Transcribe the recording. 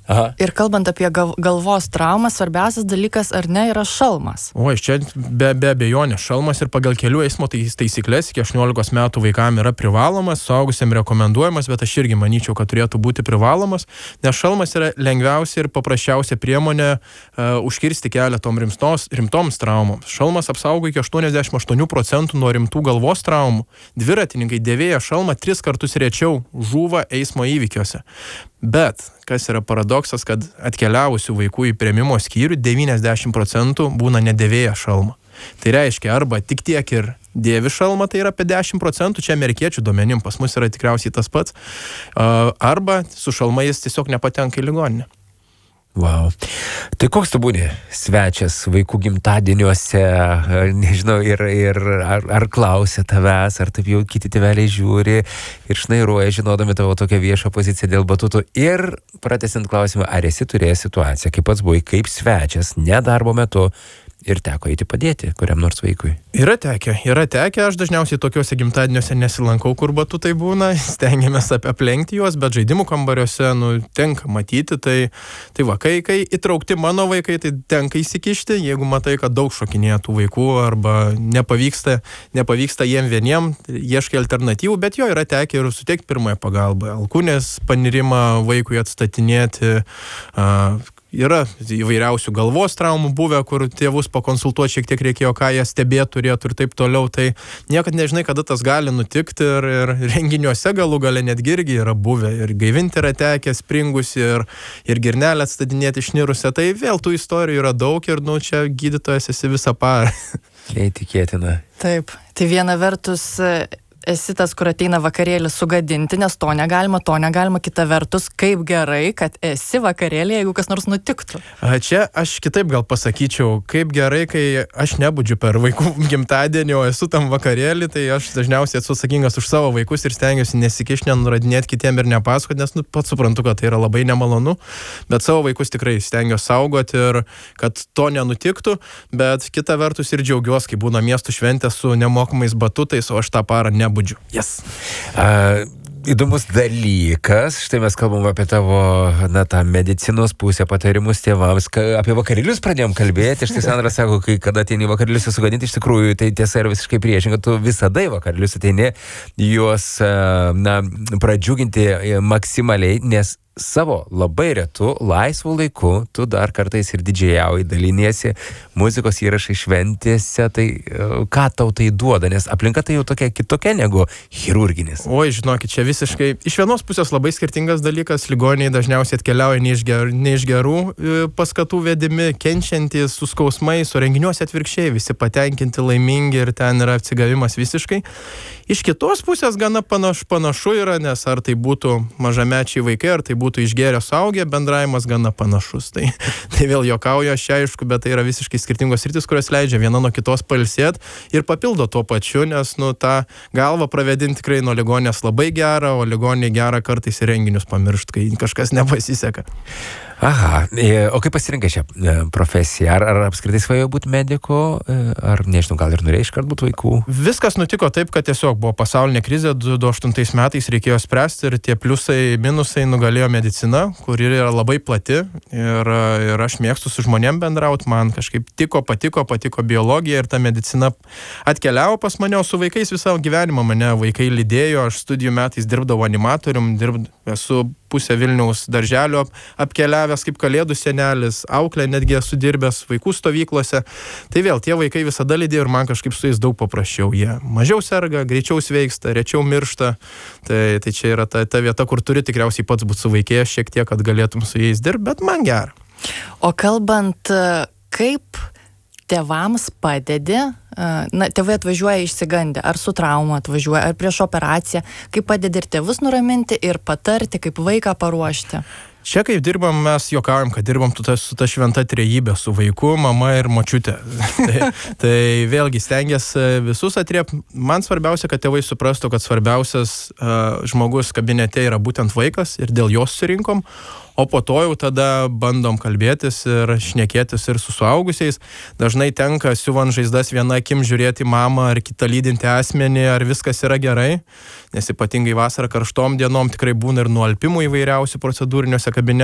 Aha. Ir kalbant apie galvos traumą, svarbiausias dalykas ar ne yra šalmas. Oi, čia be abejonės šalmas ir pagal kelių eismo taisyklės iki 18 metų vaikam yra privalomas, suaugusiam rekomenduojamas, bet aš irgi manyčiau, kad turėtų būti privalomas, nes šalmas yra lengviausia ir paprasčiausia priemonė užkirsti kelią tom rimtoms traumoms. Šalmas apsaugo iki 88% nuo rimtų galvos traumų. Dviratininkai dėvėję šalmą 3 kartus rečiau žūva eismo įvykiuose. Bet, kas yra paradoksas, kad atkeliavusių vaikų į priėmimo skyrių 90% būna nedėvėję šalmą. Tai reiškia, arba tik tiek ir dėvi šalmą, tai yra apie 10%, čia amerikiečių duomenim, pas mus yra tikriausiai tas pats, arba su šalmais tiesiog nepatenka į ligoninę. Wow. Tai koks tu būni svečias vaikų gimtadieniuose, nežinau, ir ar klausia tavęs, ar taip jau kiti tėveliai žiūri ir šnairuoja, žinodami tavo tokią viešą poziciją dėl batutų. Ir pratęsiant klausimą, ar esi turėjęs situaciją, kaip pats buvai kaip svečias, ne darbo metu, ir teko eiti padėti kuriam nors vaikui? Yra tekę. Aš dažniausiai tokiuose gimtadieniuose nesilankau, kur batutai būna, stengiamės aplenkti juos, bet žaidimų kambariuose, tenka matyti, tai va, kai įtraukti mano vaikai, tai tenka įsikišti, jeigu matai, kad daug šokinėja tų vaikų arba nepavyksta jiem vieniem, ieškai alternatyvų, bet jo yra tekę ir suteikti pirmąją pagalbą, alkūnės panirimą vaikui atstatinėti, yra įvairiausių galvos traumų buvę, kur tėvus pakonsultuoti šiek tiek reikėjo, ką jie stebėti turėtų ir taip toliau. Tai niekad nežinai, kada tas gali nutikti ir renginiuose galų gale netgi irgi yra buvę. Ir gaivinti yra tekę, springusi ir girnelę atstadinėti išnirusią. Tai vėl tų istorijų yra daug ir čia gydytojas esi visą parą. Neįtikėtina. Taip. Tai viena vertus esi tas, kur ateina vakarėlį sugadinti, nes to negalima, kita vertus, kaip gerai, kad esi vakarėlį, jeigu kas nors nutiktų. Čia aš kitaip gal pasakyčiau, kaip gerai, kai aš nebudžiu per vaikų gimtadienį, o esu tam vakarėlį, tai aš dažniausiai esu atsakingas už savo vaikus ir stengiuosi nesikišti, nenuradinėti kitiem ir nepasakoti, nes pats suprantu, kad tai yra labai nemalonu, bet savo vaikus tikrai stengiuosi saugoti ir kad to nenutiktų, bet kita vertus ir džiaugiuosi, kai būna miestų šventė su nemokamais batutais, o aš tą parą nebudžiu. Yes. Įdomus dalykas, štai mes kalbam apie tavo, tą medicinos pusę, patarimus tėvams, apie vakarėlius pradėjom kalbėti, štai Sandra sako, kai kada ateini vakarėlius sugadinti, iš tikrųjų tai tiesa yra visiškai priešinga, tu visada į vakarėlius ateini juos, pradžiuginti maksimaliai, nes savo labai retu laisvu laiku tu dar kartais ir didžėjauji, daliniesi muzikos įrašai šventėse, tai ką tau tai duoda, nes aplinka tai jau tokia kitokia negu chirurginis. Oi, žinokit, čia visiškai iš vienos pusės labai skirtingas dalykas, ligoniai dažniausiai atkeliauja ne iš gerų paskatų vedimi, kenčiantys su skausmais, o renginiuose atvirkščiai, visi patenkinti, laimingi ir ten yra atsigavimas visiškai. Iš kitos pusės gana panašu yra, nes ar tai būtų mažamečiai vaikai, ar tai būtų išgėrę suaugę, bendravimas gana panašus. Tai vėl juokauju aš, aišku, bet tai yra visiškai skirtingos sritys, kurios leidžia viena nuo kitos pailsėti ir papildo tuo pačiu, nes tą galvą pravedinti tikrai nuo ligonės labai gera, o ligoniai gera kartais ir renginius pamiršt, kai kažkas nepasiseka. Aha, o kaip pasirinkai šią profesiją? Ar apskritai svajojai būti mediku, ar nežinau, gal ir norėjai iškart būti vaikų? Viskas nutiko taip, kad tiesiog buvo pasaulinė krizė, 2008 metais reikėjo spręsti ir tie pliusai, minusai nugalėjo medicina, kuri yra labai plati ir aš mėgstu su žmonėm bendrauti, man kažkaip patiko biologija ir ta medicina atkeliavo pas mane, o su vaikais visą gyvenimą mane vaikai lydėjo, aš studijų metais dirbdavau animatorium, esu pusę Vilniaus darželio apkeliavęs kaip kalėdų senelis, auklę netgi esu dirbęs vaikų stovyklose. Tai vėl tie vaikai visada lydėjo ir man kažkaip su jais daug paprasčiau. Jie mažiau serga, greičiau sveiksta, rečiau miršta. Tai čia yra ta vieta, kur turi tikriausiai pats būti suvaikėjęs šiek tiek, kad galėtum su jais dirbti, bet man gera. O kalbant, kaip tėvams padedi, tėvai atvažiuoja išsigandę, ar su trauma atvažiuoja, ar prieš operaciją, kaip padedi ir tėvus nuraminti ir patarti, kaip vaiką paruošti? Čia kaip dirbam, mes juokaujam, kad dirbam su ta šventa trejybė, su vaiku, mama ir močiutė. Tai vėlgi stengiasi visus atriepti. Man svarbiausia, kad tėvai suprastų, kad svarbiausias žmogus kabinete yra būtent vaikas ir dėl jos surinkom. O po to jau tada bandom kalbėtis ir šnekėtis ir su suaugusiais. Dažnai tenka siuvant žaizdas viena akim žiūrėti mamą ar kitą lydinti asmenį, ar viskas yra gerai. Nes ypatingai vasarą karštom dienom tikrai būna ir nualpimų įvairiausių procedūriniuose kabinetuose.